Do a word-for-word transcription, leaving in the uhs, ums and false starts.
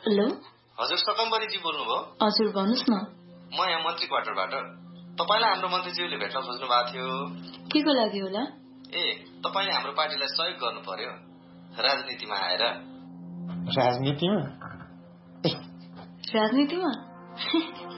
Hello हजुर सकम्बरीजी बोल्नुभयो? हजुर भन्नुस् न। म यहाँ मन्त्री क्वार्टरबाट। तपाईलाई हाम्रो मन्त्रीज्यूले भेट्न खोज्नु भएको थियो। के को लागि होला? ए तपाईले हाम्रो पार्टीलाई सहयोग गर्नु पर्यो राजनीतिमा आएर। राजनीतिमा? राजनीतिमा?